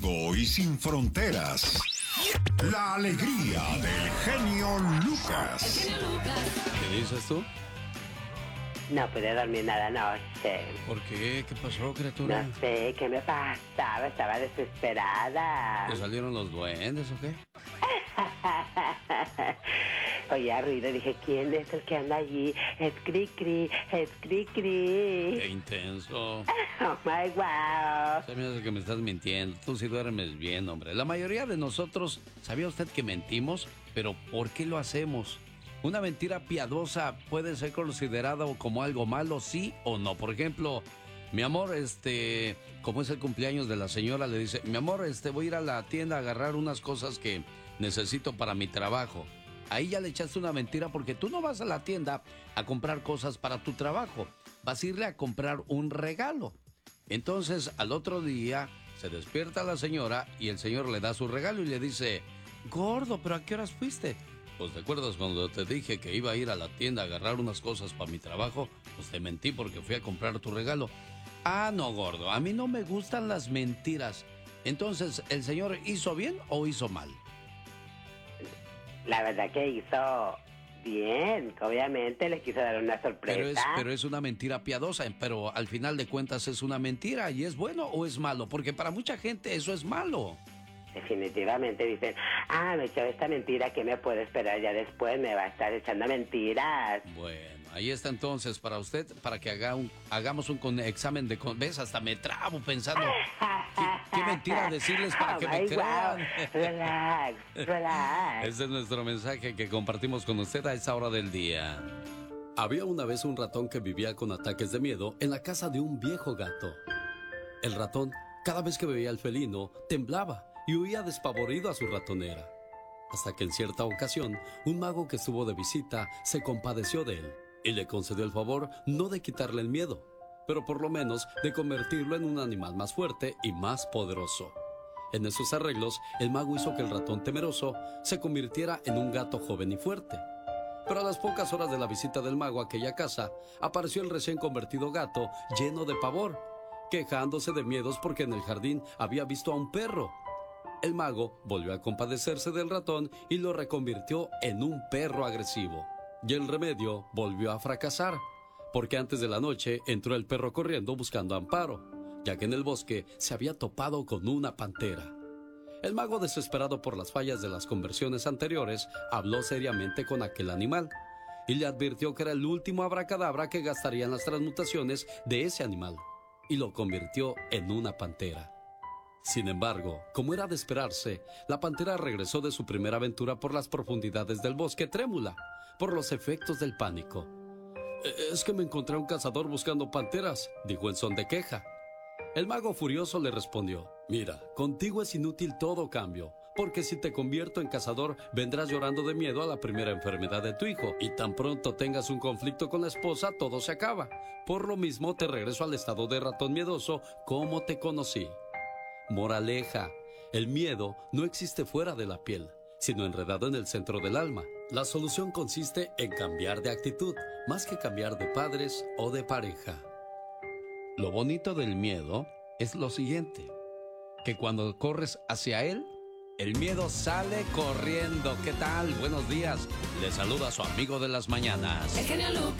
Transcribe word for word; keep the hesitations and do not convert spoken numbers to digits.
Interactivo y sin fronteras. La alegría del genio Lucas. ¿Qué dices tú? No pude dormir nada anoche. ¿Por qué? ¿Qué pasó, criatura? No sé, ¿qué me pasaba? Estaba desesperada. ¿Te salieron los duendes o qué? Oía ruido y dije, ¿quién es el que anda allí? Es Cri-Cri, es Cri-Cri. ¡Qué intenso! Oh my wow. Se me hace que me estás mintiendo. Tú sí duermes bien, hombre. La mayoría de nosotros, ¿sabía usted que mentimos? Pero ¿por qué lo hacemos? ¿Una mentira piadosa puede ser considerada como algo malo, sí o no? Por ejemplo, mi amor, este, como es el cumpleaños de la señora, le dice, mi amor, este, voy a ir a la tienda a agarrar unas cosas que necesito para mi trabajo. Ahí ya le echaste una mentira porque tú no vas a la tienda a comprar cosas para tu trabajo. Vas a irle a comprar un regalo. Entonces, al otro día, se despierta la señora y el señor le da su regalo y le dice, gordo, ¿pero a qué horas fuiste? Pues, ¿te acuerdas cuando te dije que iba a ir a la tienda a agarrar unas cosas para mi trabajo? Pues te mentí porque fui a comprar tu regalo. Ah, no, gordo, a mí no me gustan las mentiras. Entonces, ¿el señor hizo bien o hizo mal? La verdad que hizo bien. Obviamente le quiso dar una sorpresa. Pero es, pero es una mentira piadosa, pero al final de cuentas es una mentira. ¿Y es bueno o es malo? Porque para mucha gente eso es malo. Definitivamente dicen, ah, me echó esta mentira, ¿qué me puede esperar ya después? Me va a estar echando mentiras. Bueno, ahí está entonces para usted, para que haga un, hagamos un con, examen de... Con, ¿ves? Hasta me trabo pensando, ¿qué, qué mentira decirles para oh que my me crean? Wow. Relax, relax. Ese es nuestro mensaje que compartimos con usted a esta hora del día. Había una vez un ratón que vivía con ataques de miedo en la casa de un viejo gato. El ratón, cada vez que veía al felino, temblaba y huía despavorido a su ratonera. Hasta que en cierta ocasión, un mago que estuvo de visita se compadeció de él y le concedió el favor no de quitarle el miedo, pero por lo menos de convertirlo en un animal más fuerte y más poderoso. En esos arreglos, el mago hizo que el ratón temeroso se convirtiera en un gato joven y fuerte. Pero a las pocas horas de la visita del mago a aquella casa, apareció el recién convertido gato lleno de pavor, quejándose de miedos porque en el jardín había visto a un perro. El mago volvió a compadecerse del ratón y lo reconvirtió en un perro agresivo. Y el remedio volvió a fracasar, porque antes de la noche entró el perro corriendo buscando amparo, ya que en el bosque se había topado con una pantera. El mago, desesperado por las fallas de las conversiones anteriores, habló seriamente con aquel animal y le advirtió que era el último abracadabra que gastaría en las transmutaciones de ese animal, y lo convirtió en una pantera. Sin embargo, como era de esperarse, la pantera regresó de su primera aventura por las profundidades del bosque trémula, por los efectos del pánico. «Es que me encontré a un cazador buscando panteras», dijo en son de queja. El mago furioso le respondió: «Mira, contigo es inútil todo cambio, porque si te convierto en cazador, vendrás llorando de miedo a la primera enfermedad de tu hijo, y tan pronto tengas un conflicto con la esposa, todo se acaba. Por lo mismo, te regreso al estado de ratón miedoso como te conocí». Moraleja: el miedo no existe fuera de la piel, sino enredado en el centro del alma. La solución consiste en cambiar de actitud, más que cambiar de padres o de pareja. Lo bonito del miedo es lo siguiente, que cuando corres hacia él, el miedo sale corriendo. ¿Qué tal? Buenos días. Le saluda a su amigo de las mañanas. El genio Lucas.